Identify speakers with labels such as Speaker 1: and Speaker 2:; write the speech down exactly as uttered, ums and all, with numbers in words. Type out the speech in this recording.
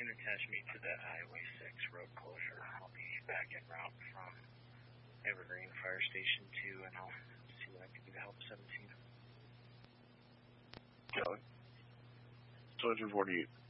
Speaker 1: can attach me to the Highway six road closure. I'll be back en route from Evergreen Fire Station two, and I'll see what I can do to help seventeen.
Speaker 2: Kelly. Soldier forty-eight.